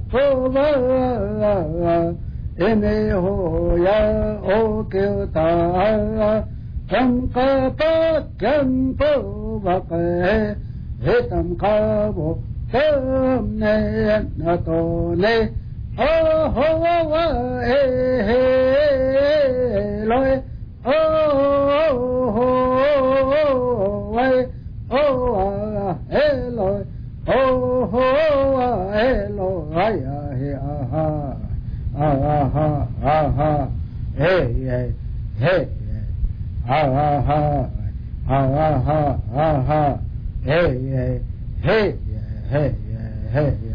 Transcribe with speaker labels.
Speaker 1: phô vơ ene hồ ya ô kêu ta tam ca pa kem phô bạc he tam ca bộ tâm ne na to ne ô hô he loi ô hô oh hello oh hello ay hey aha hey hey aha hey hey hey